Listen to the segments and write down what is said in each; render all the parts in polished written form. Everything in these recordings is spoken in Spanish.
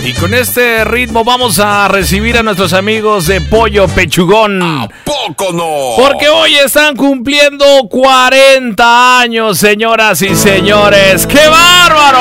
Y con este ritmo vamos a recibir a nuestros amigos de Pollo Pechugón. ¿A poco no? Porque hoy están cumpliendo 40 años, señoras y señores. ¡Qué bárbaro!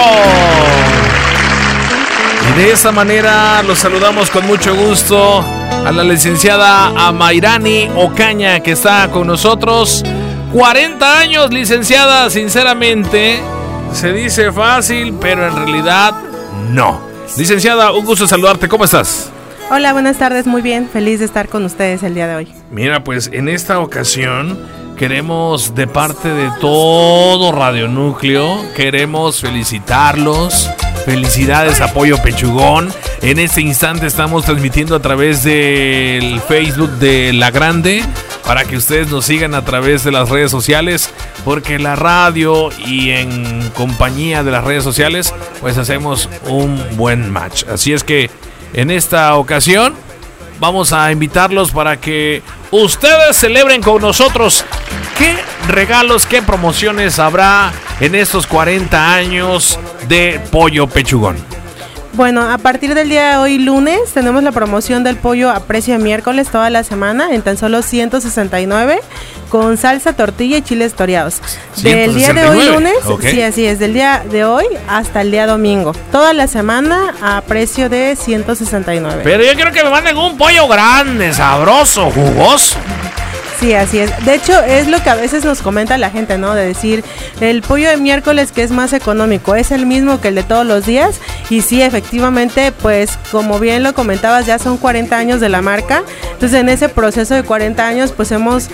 Y de esa manera los saludamos con mucho gusto a la licenciada Amairani Ocaña, que está con nosotros. 40 años, licenciada, sinceramente, se dice fácil, pero en realidad no. Licenciada, un gusto saludarte, ¿cómo estás? Hola, buenas tardes, muy bien, feliz de estar con ustedes el día de hoy. Mira, pues en esta ocasión queremos, de parte de todo Radio Núcleo, queremos felicitarlos. Felicidades a Pollo Pechugón. En este instante estamos transmitiendo a través del Facebook de La Grande, para que ustedes nos sigan a través de las redes sociales, porque la radio y en compañía de las redes sociales pues hacemos un buen match. Así es que en esta ocasión vamos a invitarlos para que ustedes celebren con nosotros. ¿Qué regalos, qué promociones habrá en estos 40 años de Pollo Pechugón? Bueno, a partir del día de hoy, lunes, tenemos la promoción del pollo a precio de miércoles toda la semana en tan solo 169 con salsa, tortilla y chiles toreados. Del día de hoy, lunes, okay. Sí, así es, del día de hoy hasta el día domingo. Toda la semana a precio de 169. Pero yo quiero que me manden un pollo grande, sabroso, jugoso. Sí, así es. De hecho, es lo que a veces nos comenta la gente, ¿no? De decir, el pollo de miércoles que es más económico, ¿es el mismo que el de todos los días? Y sí, efectivamente, pues como bien lo comentabas, ya son 40 años de la marca. Entonces, en ese proceso de 40 años, pues hemos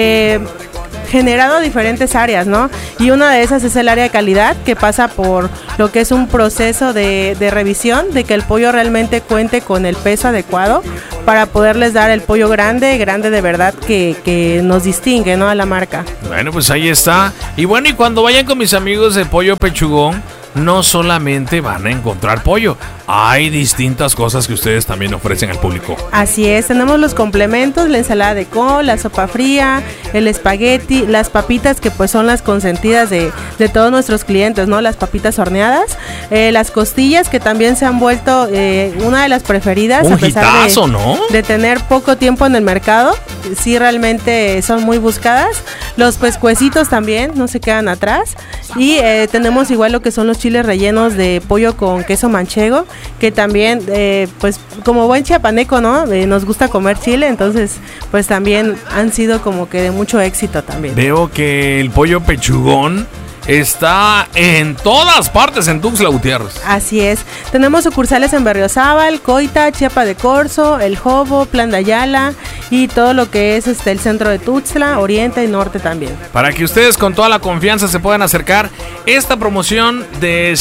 generado diferentes áreas, ¿no? Y una de esas es el área de calidad, que pasa por lo que es un proceso de revisión, de que el pollo realmente cuente con el peso adecuado para poderles dar el pollo grande de verdad que nos distingue, ¿no? A la marca. Bueno, pues ahí está. Y bueno, y cuando vayan con mis amigos de Pollo Pechugón, no solamente van a encontrar pollo, hay distintas cosas que ustedes también ofrecen al público. Así es, tenemos los complementos, la ensalada de col, la sopa fría, el espagueti, las papitas que pues son las consentidas de todos nuestros clientes, ¿no? Las papitas horneadas, las costillas que también se han vuelto una de las preferidas. Un hitazo, ¿no? De tener poco tiempo en el mercado, sí realmente son muy buscadas. Los pescuecitos también no se quedan atrás. Y tenemos igual lo que son los chiles rellenos de pollo con queso manchego, que también pues como buen chiapaneco, ¿no? Nos gusta comer chile, entonces pues también han sido como que de mucho éxito también. Veo que el Pollo Pechugón está en todas partes en Tuxtla Gutiérrez. Así es. Tenemos sucursales en Berriozábal, Coita, Chiapa de Corzo, El Jobo, Plan de Ayala y todo lo que es el centro de Tuxtla, Oriente y Norte también. Para que ustedes con toda la confianza se puedan acercar. ¿Esta promoción de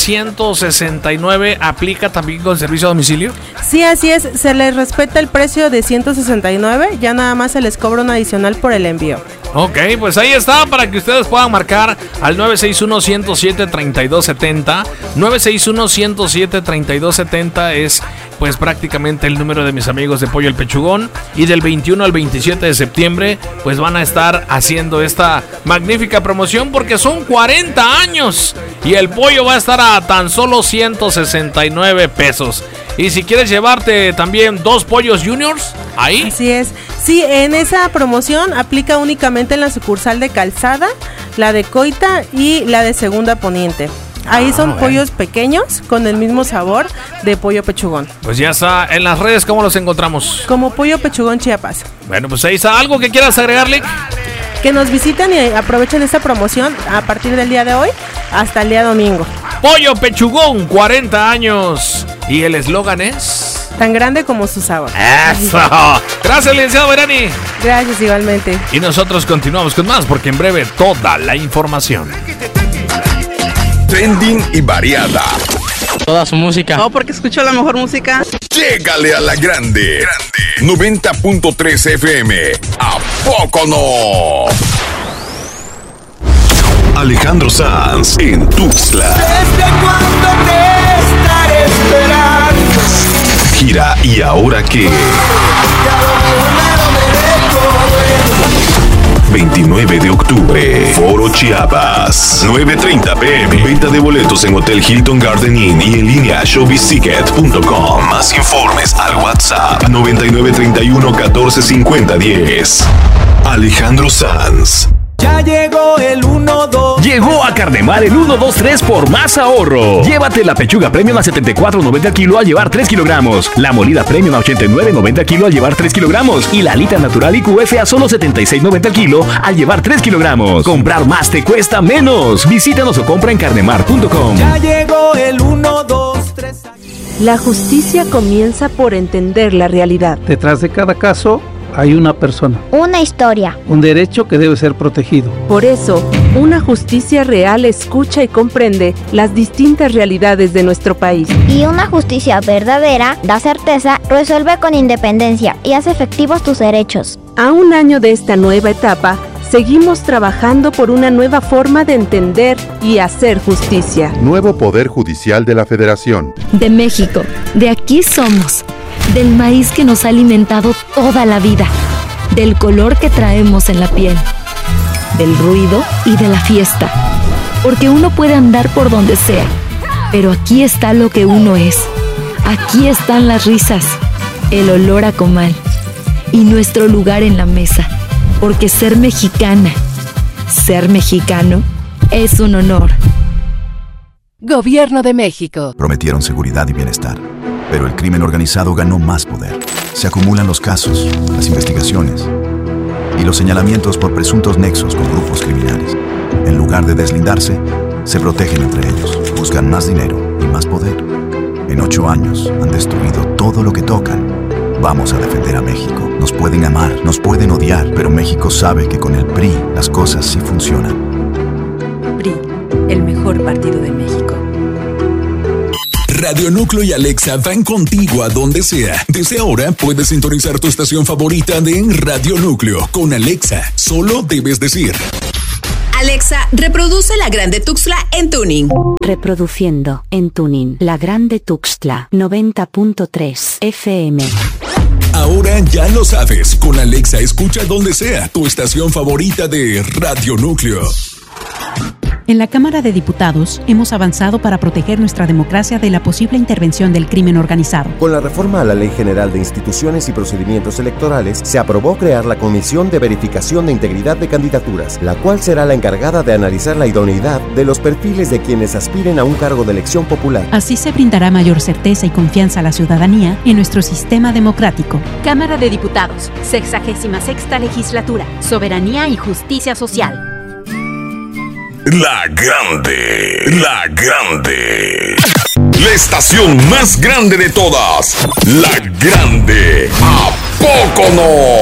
169 aplica también con servicio a domicilio? Sí, así es. Se les respeta el precio de 169, ya nada más se les cobra un adicional por el envío. Ok, pues ahí está, para que ustedes puedan marcar al 961-107-3270. 961-107-3270 es pues prácticamente el número de mis amigos de Pollo el Pechugón. Y del 21 al 27 de septiembre pues van a estar haciendo esta magnífica promoción, porque son 40 años y el pollo va a estar a tan solo 169 pesos. Y si quieres llevarte también 2 pollos juniors, ahí. Así es. Sí, en esa promoción aplica únicamente en la sucursal de Calzada, la de Coita y la de Segunda Poniente. Ahí son pollos pequeños con el mismo sabor de Pollo Pechugón. Pues ya está. En las redes, ¿cómo los encontramos? Como Pollo Pechugón Chiapas. Bueno, pues ahí está. ¿Algo que quieras agregarle? Que nos visiten y aprovechen esta promoción a partir del día de hoy hasta el día domingo. Pollo Pechugón, 40 años. Y el eslogan es... tan grande como su sabor. ¡Eso! Gracias, licenciado Verani. Gracias, igualmente. Y nosotros continuamos con más, porque en breve toda la información. Trending y variada. Toda su música. No, porque escucho la mejor música. Llégale a la grande. 90.3 FM. ¿A poco no? Alejandro Sanz en Tuxtla. ¿Desde cuándo te estaré esperando? Gira ¿Y ahora qué? 29 de octubre. Foro Chiapas, 9:30 p.m. Venta de boletos en Hotel Hilton Garden Inn y en línea showbizticket.com. Más informes al WhatsApp 9931-1450-10. Alejandro Sanz. Ya llegó el 1-2. Llegó a Carnemar el 1-2-3 por más ahorro. Llévate la pechuga premium a $74.90 al kilo al llevar 3 kilogramos. La molida premium a $89.90 al kilo al llevar 3 kilogramos. Y la alita natural IQF a solo $76.90 al kilo al llevar 3 kilogramos. Comprar más te cuesta menos. Visítanos o compra en carnemar.com. Ya llegó el 1-2-3. La justicia comienza por entender la realidad. Detrás de cada caso hay una persona, una historia, un derecho que debe ser protegido. Por eso, una justicia real escucha y comprende las distintas realidades de nuestro país. Y una justicia verdadera da certeza, resuelve con independencia y hace efectivos tus derechos. A un año de esta nueva etapa, seguimos trabajando por una nueva forma de entender y hacer justicia. Nuevo Poder Judicial de la Federación. De México, de aquí somos. Del maíz que nos ha alimentado toda la vida, del color que traemos en la piel, del ruido y de la fiesta, porque uno puede andar por donde sea, pero aquí está lo que uno es, aquí están las risas, el olor a comal y nuestro lugar en la mesa, porque ser mexicana, ser mexicano es un honor. Gobierno de México. Prometieron seguridad y bienestar, pero el crimen organizado ganó más poder. Se acumulan los casos, las investigaciones y los señalamientos por presuntos nexos con grupos criminales. En lugar de deslindarse, se protegen entre ellos, buscan más dinero y más poder. En 8 años han destruido todo lo que tocan. Vamos a defender a México. Nos pueden amar, nos pueden odiar, pero México sabe que con el PRI las cosas sí funcionan. PRI, el mejor partido de México. Radio Núcleo y Alexa van contigo a donde sea. Desde ahora puedes sintonizar tu estación favorita de Radio Núcleo con Alexa. Solo debes decir: Alexa, reproduce La Grande Tuxtla en tuning. Reproduciendo en tuning La Grande Tuxtla 90.3 FM. Ahora ya lo sabes. Con Alexa escucha donde sea tu estación favorita de Radio Núcleo. En la Cámara de Diputados hemos avanzado para proteger nuestra democracia de la posible intervención del crimen organizado. Con la reforma a la Ley General de Instituciones y Procedimientos Electorales, se aprobó crear la Comisión de Verificación de Integridad de Candidaturas, la cual será la encargada de analizar la idoneidad de los perfiles de quienes aspiren a un cargo de elección popular. Así se brindará mayor certeza y confianza a la ciudadanía en nuestro sistema democrático. Cámara de Diputados, 66ª Legislatura, Soberanía y Justicia Social. La Grande, La Grande. La estación más grande de todas. La Grande. ¿A poco no?